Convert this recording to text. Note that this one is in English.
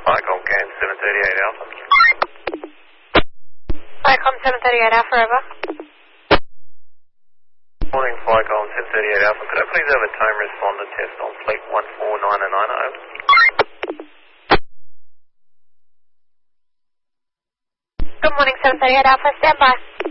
Flycom Can 738 Alpha. Flycom 738 Alpha, over. Morning, Flycom 738 Alpha. Could I please have a time responder test on fleet 14909, over? Good morning, 738 Alpha, stand by.